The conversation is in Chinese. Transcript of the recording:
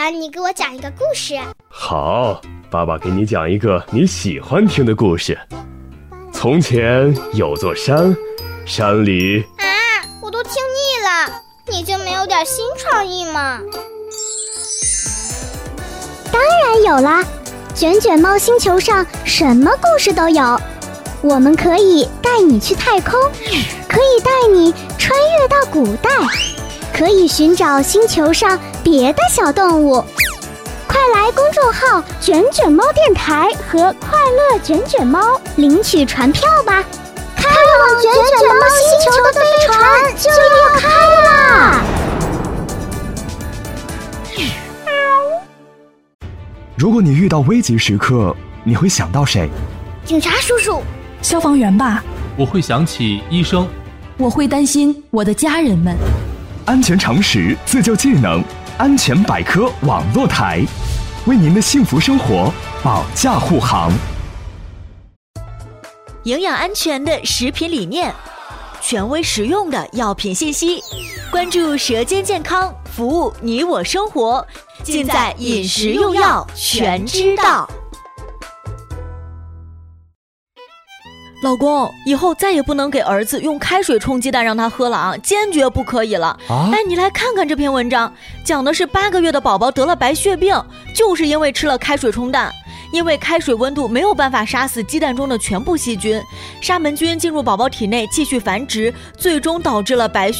然你给我讲一个故事。 好，爸爸给你讲一个你喜欢听的故事。从前有座山，山里…… 我都听腻了，你就没有点新创意吗？ 当然有啦，卷卷猫星球上什么故事都有。我们可以带你去太空，可以带你穿越到古代，可以寻找星球上别的小动物。快来公众号卷卷猫电台和快乐卷卷猫领取船票吧，开往卷卷猫星球的飞船就要开啦！ 如果你遇到危急时刻，你会想到谁？ 警察叔叔。 消防员吧。 我会想起医生。 我会担心我的家人们。 安全常识，自救技能，安全百科网络台，为您的幸福生活保驾护航。 营养安全的食品理念，权威实用的药品信息，关注舌尖健康，服务你我生活，尽在饮食用药全知道。老公，以后再也不能给儿子用开水冲鸡蛋让他喝了啊，坚决不可以了。你来看看这篇文章，讲的是8个月的宝宝得了白血病，就是因为吃了开水冲蛋。因为开水温度没有办法杀死鸡蛋中的全部细菌，沙门菌进入宝宝体内继续繁殖，最终导致了白血